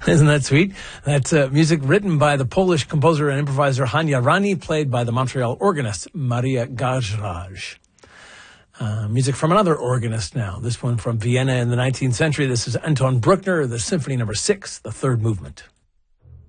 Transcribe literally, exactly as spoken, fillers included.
Isn't that sweet? That's uh, music written by the Polish composer and improviser Hania Rani, played by the Montreal organist Maria Gajraj. Uh, music from another organist now. This one from Vienna in the nineteenth century. This is Anton Bruckner, the Symphony Number Six, the third movement.